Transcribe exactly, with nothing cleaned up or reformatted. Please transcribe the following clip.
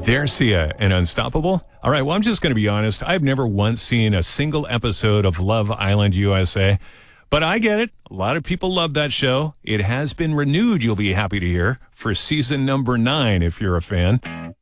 There's Sia and Unstoppable. All right, well, I'm just going to be honest. I've never once seen a single episode of Love Island U S A, but I get it. A lot of people love that show. It has been renewed, you'll be happy to hear, for season number nine if you're a fan.